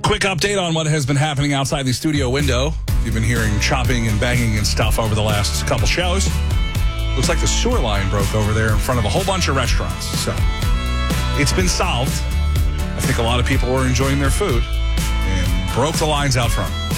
Quick update on what has been happening outside the studio window. You've been hearing chopping and banging and stuff over the last couple shows. Looks like the sewer line broke over there in front of a whole bunch of restaurants. So it's been solved. I think a lot of people were enjoying their food and broke the lines out front.